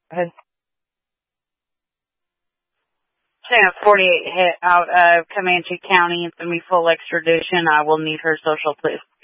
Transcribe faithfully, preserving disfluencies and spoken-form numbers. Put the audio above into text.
Ahead. Sam forty-eight hit out of Comanche County. It's going to be full extradition. I will need her social, please.